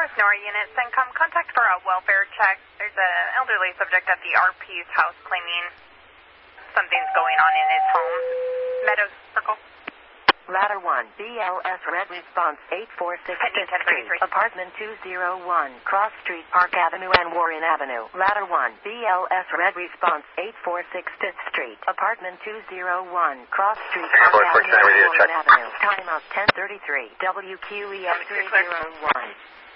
with NORA unit, CENTCOM, contact for a welfare check. There's an elderly subject at the RP's house claiming something's going on in his home. Meadows Circle. Ladder 1, BLS Red Response 846 5th Street, Apartment 201, Cross Street, Park Avenue and Warren Avenue. Ladder 1, BLS Red Response 846 5th Street, Apartment 201, Cross Street, Park Avenue and Warren Avenue. Time of 10:33, WQEF 301.